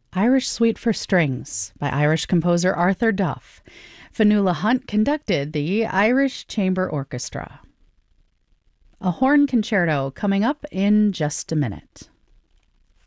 Irish Suite for Strings by Irish composer Arthur Duff. Fionnuala Hunt conducted the Irish Chamber Orchestra. A horn concerto coming up in just a minute.